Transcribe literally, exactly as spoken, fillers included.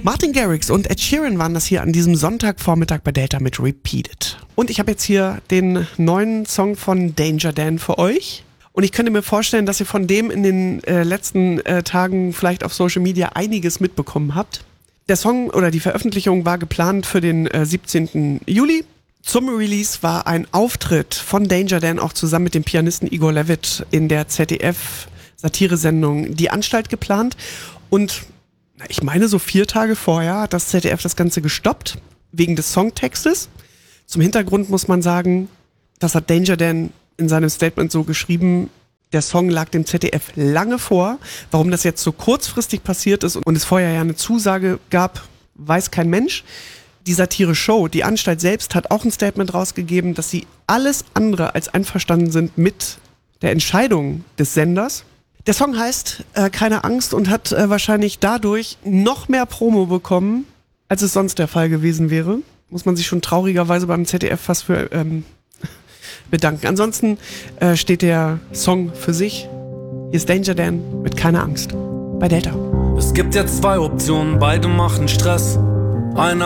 Martin Garrix und Ed Sheeran waren das hier an diesem Sonntagvormittag bei Delta mit Repeated. Und ich habe jetzt hier den neuen Song von Danger Dan für euch. Und ich könnte mir vorstellen, dass ihr von dem in den äh, letzten äh, Tagen vielleicht auf Social Media einiges mitbekommen habt. Der Song oder die Veröffentlichung war geplant für den äh, siebzehnten Juli. Zum Release war ein Auftritt von Danger Dan auch zusammen mit dem Pianisten Igor Levit in der Z D F-Satiresendung Die Anstalt geplant. Und ich meine, so vier Tage vorher hat das Z D F das Ganze gestoppt, wegen des Songtextes. Zum Hintergrund muss man sagen, das hat Danger Dan in seinem Statement so geschrieben, der Song lag dem Z D F lange vor. Warum das jetzt so kurzfristig passiert ist und es vorher ja eine Zusage gab, weiß kein Mensch. Die Satire-Show, die Anstalt selbst, hat auch ein Statement rausgegeben, dass sie alles andere als einverstanden sind mit der Entscheidung des Senders. Der Song heißt äh, Keine Angst und hat äh, wahrscheinlich dadurch noch mehr Promo bekommen, als es sonst der Fall gewesen wäre. Muss man sich schon traurigerweise beim Z D F fast für ähm, bedanken. Ansonsten äh, steht der Song für sich. Hier ist Danger Dan mit Keine Angst bei Delta. Es gibt jetzt zwei Optionen, beide machen Stress. Einer